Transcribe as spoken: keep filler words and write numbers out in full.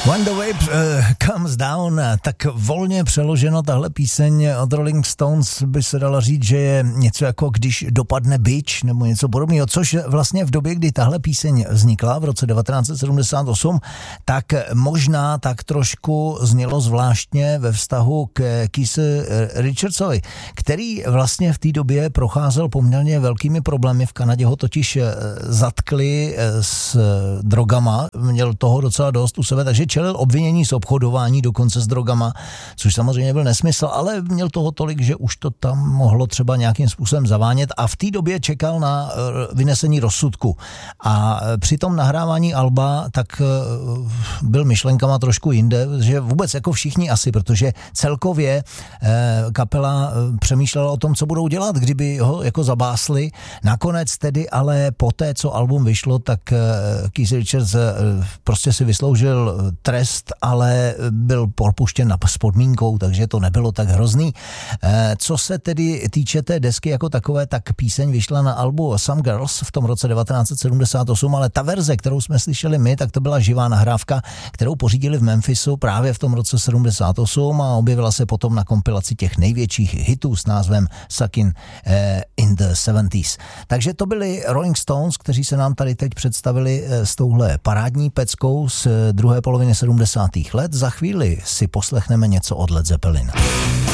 When the Wave uh, Comes Down, tak volně přeloženo tahle píseň od Rolling Stones by se dala říct, že je něco jako když dopadne bič nebo něco podobného, což vlastně v době, kdy tahle píseň vznikla v roce devatenáct set sedmdesát osm, tak možná tak trošku znělo zvláštně ve vztahu k Keithu Richardsovi, který vlastně v té době procházel poměrně velkými problémy. V Kanadě ho totiž zatkli s drogama, měl toho docela dost u sebe, takže čelil obvinění z obchodování dokonce s drogama, což samozřejmě byl nesmysl, ale měl toho tolik, že už to tam mohlo třeba nějakým způsobem zavánět a v té době čekal na vynesení rozsudku. A při tom nahrávání alba tak byl myšlenkama trošku jinde, že vůbec jako všichni asi, protože celkově kapela přemýšlela o tom, co budou dělat, kdyby ho jako zabásli. Nakonec tedy ale poté, co album vyšlo, tak Keith Richards prostě si vysloužil trest, ale byl propuštěn s podmínkou, takže to nebylo tak hrozný. Co se tedy týče té desky jako takové, tak píseň vyšla na albu Some Girls v tom roce devatenáct set sedmdesát osm, ale ta verze, kterou jsme slyšeli my, tak to byla živá nahrávka, kterou pořídili v Memphisu právě v tom roce sedmdesát osm a objevila se potom na kompilaci těch největších hitů s názvem Suckin' in the sedmdesátých. Takže to byli Rolling Stones, kteří se nám tady teď představili s touhle parádní peckou z druhé poloviny sedmdesátých let. Za chvíli si poslechneme něco od Led Zeppelin.